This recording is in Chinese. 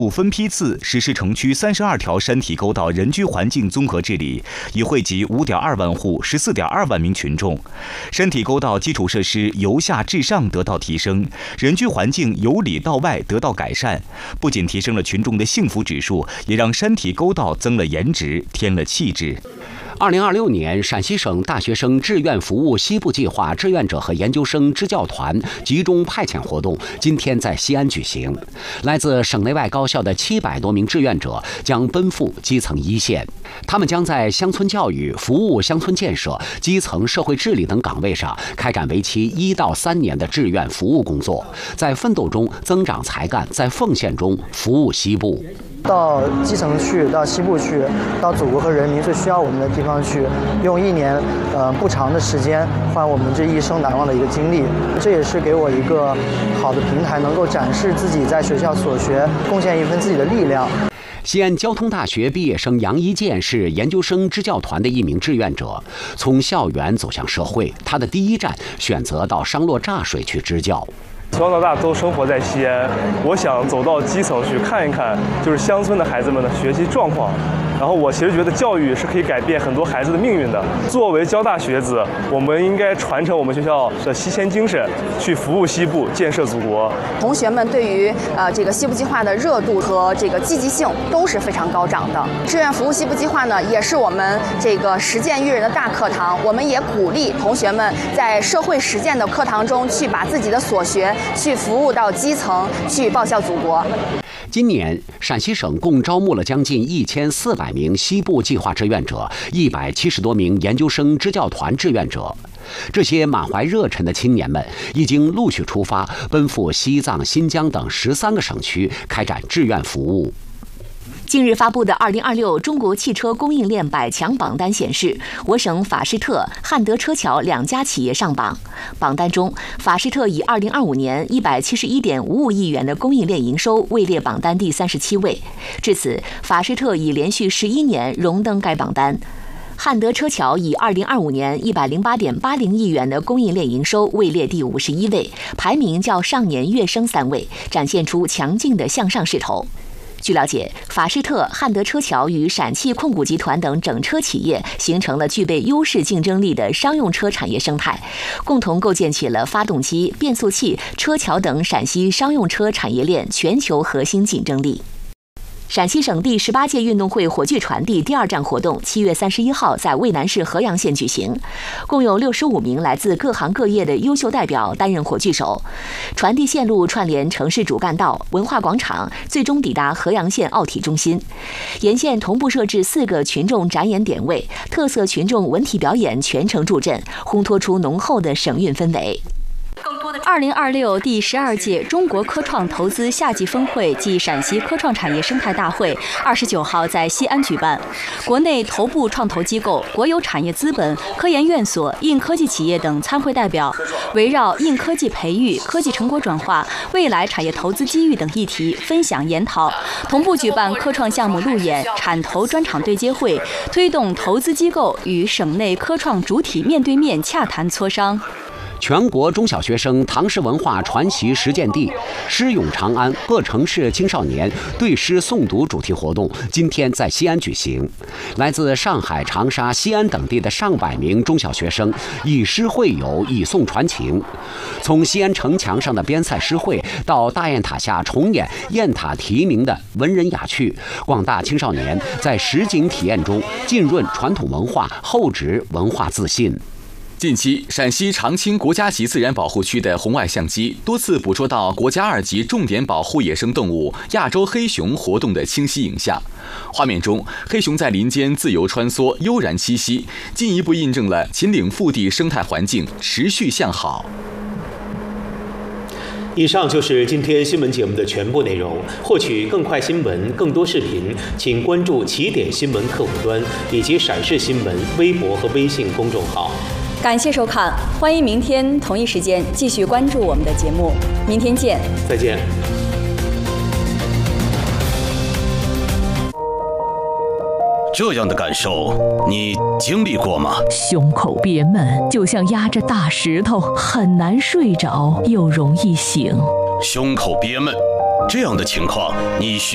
分批次实施城区32条山体沟道人居环境综合治理，已惠及5.2万户、14.2万名群众。山体沟道基础设施由下至上得到提升，人居环境由里到外得到改善，不仅提升了群众的幸福指数，也让山体沟道增了颜值，添了气质。 2026年陕西省大学生志愿服务西部计划志愿者和研究生支教团集中派遣活动今天在西安举行。来自省内外高校的700多名志愿者将奔赴基层一线，他们将在乡村教育、服务乡村建设、基层社会治理等岗位上开展为期1到3年的志愿服务工作，在奋斗中增长才干，在奉献中服务西部。 到基层去，到西部去，到祖国和人民最需要我们的地方去，用1年不长的时间换我们这一生难忘的一个经历。这也是给我一个好的平台，能够展示自己在学校所学，贡献一份自己的力量。 西安交通大学毕业生杨一建是研究生支教团的一名志愿者，从校园走向社会，他的第一站选择到商洛柞水去支教。 从小到大都生活在西安，我想走到基层去看一看，就是乡村的孩子们的学习状况。然后我其实觉得教育是可以改变很多孩子的命运的。作为交大学子，我们应该传承我们学校的西迁精神，去服务西部，建设祖国。 同学们对于这个西部计划的热度和这个积极性都是非常高涨的。志愿服务西部计划呢，也是我们这个实践育人的大课堂。我们也鼓励同学们在社会实践的课堂中，去把自己的所学去服务到基层，去报效祖国。 今年，陕西省共招募了将近1400名西部计划志愿者，170多名研究生支教团志愿者。这些满怀热忱的青年们已经陆续出发，奔赴西藏、新疆等13个省区开展志愿服务。 近日发布的2026中国汽车供应链100强榜单显示，我省法士特、汉德车桥2家企业上榜。榜单中，法士特以2025年171.55亿元的供应链营收位列榜单第37位。至此，法士特已连续11年荣登该榜单。汉德车桥以2025年108.80亿元的供应链营收位列第51位，排名较上年跃升3位，展现出强劲的向上势头。据了解，法士特、汉德车桥与陕汽控股集团等整车企业形成了具备优势竞争力的商用车产业生态，共同构建起了发动机、变速器、车桥等陕西商用车产业链全球核心竞争力。陕西省第18届运动会火炬传递第2站活动7月31号在渭南市合阳县举行，共有65名来自各行各业的优秀代表担任火炬手。传递线路串联城市主干道、文化广场，最终抵达合阳县奥体中心。沿线同步设置4个群众展演点位，特色群众文体表演全程助阵，烘托出浓厚的省运氛围。 2026第12届中国科创投资夏季峰会暨陕西科创产业生态大会29号在西安举办。国内头部创投机构、国有产业资本、科研院所、硬科技企业等参会代表，围绕硬科技培育、科技成果转化、未来产业投资机遇等议题分享研讨，同步举办科创项目路演、产投专场对接会，推动投资机构与省内科创主体面对面洽谈磋商。 全国中小学生唐诗文化传习实践地诗咏长安各城市青少年对诗诵读主题活动今天在西安举行。来自上海、长沙、西安等地的上百名中小学生以诗会友，以诵传情。从西安城墙上的边塞诗会到大雁塔下重演雁塔题名的文人雅趣，广大青少年在实景体验中浸润传统文化，厚植文化自信。 近期，陕西长青国家级自然保护区的红外相机多次捕捉到国家2级重点保护野生动物亚洲黑熊活动的清晰影像。画面中，黑熊在林间自由穿梭，悠然栖息，进一步印证了秦岭腹地生态环境持续向好。 以上就是今天新闻节目的全部内容。获取更快新闻、更多视频，请关注起点新闻客户端以及陕视新闻微博和微信公众号。 感谢收看，欢迎明天同一时间继续关注我们的节目。明天见， 再见。 这样的感受，你经历过吗？ 胸口憋闷，就像压着大石头，很难睡着，又容易醒。 胸口憋闷，这样的情况，你需